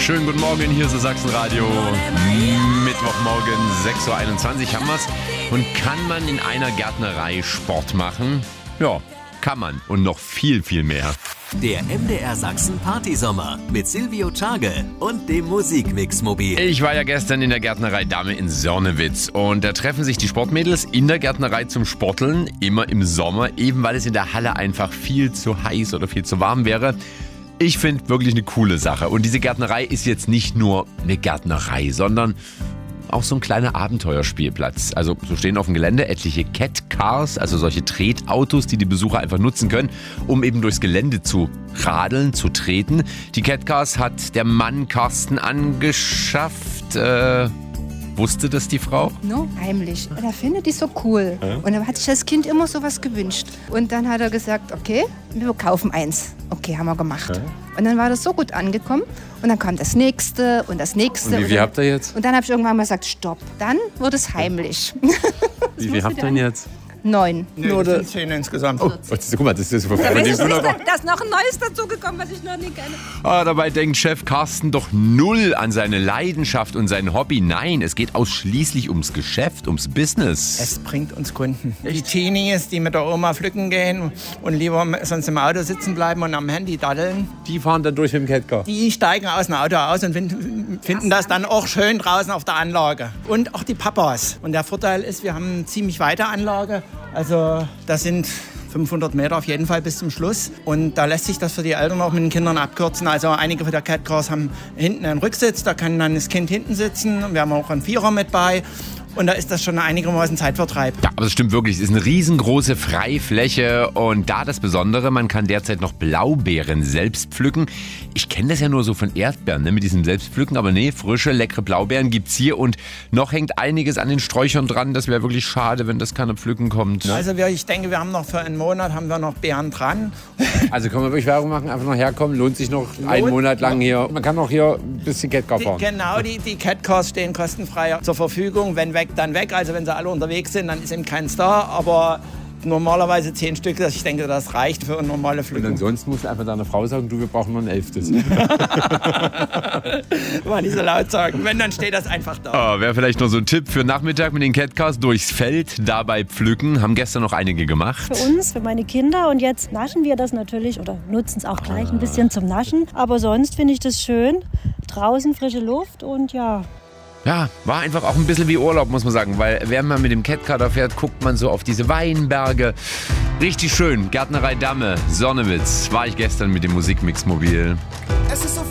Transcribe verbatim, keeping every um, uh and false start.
Schönen guten Morgen, hier ist das Sachsenradio. Mittwochmorgen, sechs Uhr einundzwanzig haben wir's. Und kann man in einer Gärtnerei Sport machen? Ja, kann man. Und noch viel, viel mehr. Der M D R Sachsen Partysommer mit Silvio Czage und dem Musikmix-Mobil. Ich war ja gestern in der Gärtnerei Damme in Sörnewitz und da treffen sich die Sportmädels in der Gärtnerei zum Sporteln, immer im Sommer, eben weil es in der Halle einfach viel zu heiß oder viel zu warm wäre. Ich finde wirklich eine coole Sache und diese Gärtnerei ist jetzt nicht nur eine Gärtnerei, sondern auch so ein kleiner Abenteuerspielplatz. Also so stehen auf dem Gelände etliche Cat Cars, also solche Tretautos, die die Besucher einfach nutzen können, um eben durchs Gelände zu radeln, zu treten. Die Cat Cars hat der Mann Carsten angeschafft. Äh, wusste das die Frau? No, heimlich. Und er findet die so cool. Ja. Und dann hat sich das Kind immer sowas gewünscht. Und dann hat er gesagt, okay, wir kaufen eins. Okay, haben wir gemacht. Ja. Und dann war das so gut angekommen. Und dann kam das nächste und das nächste. Und wie viel habt ihr jetzt? Und dann habe ich irgendwann mal gesagt, stopp. Dann wird es heimlich. Wie viel habt ihr denn jetzt? Neun. Nee, das sind zehn insgesamt. Oh, guck mal, das ist von da dem ist, da ist noch ein neues dazugekommen, was ich noch nicht kenne. Ah, dabei denkt Chef Carsten doch null an seine Leidenschaft und sein Hobby. Nein, es geht ausschließlich ums Geschäft, ums Business. Es bringt uns Kunden. Die Teenies, die mit der Oma pflücken gehen und lieber sonst im Auto sitzen bleiben und am Handy daddeln. Die fahren dann durch mit dem Catcar. Die steigen aus dem Auto aus und finden das dann auch schön draußen auf der Anlage. Und auch die Papas. Und der Vorteil ist, wir haben eine ziemlich weite Anlage. Also das sind fünfhundert Meter auf jeden Fall bis zum Schluss. Und da lässt sich das für die Eltern auch mit den Kindern abkürzen. Also einige der Cat Cars haben hinten einen Rücksitz, da kann dann das Kind hinten sitzen. Wir haben auch einen Vierer mit bei. Und da ist das schon einigermaßen Zeitvertreib. Ja, aber das stimmt wirklich. Es ist eine riesengroße Freifläche. Und da das Besondere, man kann derzeit noch Blaubeeren selbst pflücken. Ich kenne das ja nur so von Erdbeeren, ne, mit diesem Selbstpflücken. Aber nee, frische, leckere Blaubeeren gibt's hier. Und noch hängt einiges an den Sträuchern dran. Das wäre wirklich schade, wenn das keiner pflücken kommt. Ne? Also wir, ich denke, wir haben noch für einen Monat haben wir noch Beeren dran. Also können wir wirklich Werbung machen, einfach noch herkommen. Lohnt sich noch Lohnt, einen Monat lang hier. Man kann auch hier ein bisschen Catcar fahren. Die, genau, die, die Cat Cars stehen kostenfrei zur Verfügung. Wenn weg, dann weg. Also wenn sie alle unterwegs sind, dann ist eben keins da. Aber normalerweise zehn Stück, ich denke, das reicht für eine normale Pflückung. Und ansonsten musst du einfach deiner Frau sagen, du, wir brauchen noch ein elftes. Mal nicht so laut sagen. Wenn, dann steht das einfach da. Oh, wäre vielleicht noch so ein Tipp für Nachmittag mit den Cat Cars durchs Feld, dabei pflücken. Haben gestern noch einige gemacht. Für uns, für meine Kinder. Und jetzt naschen wir das natürlich oder nutzen es auch gleich ein bisschen zum Naschen. Aber sonst finde ich das schön. Draußen frische Luft und ja... Ja, war einfach auch ein bisschen wie Urlaub, muss man sagen, weil wenn man mit dem Catcar da fährt, guckt man so auf diese Weinberge. Richtig schön, Gärtnerei Damme, Sonnewitz, war ich gestern mit dem Musikmix-Mobil. Es ist so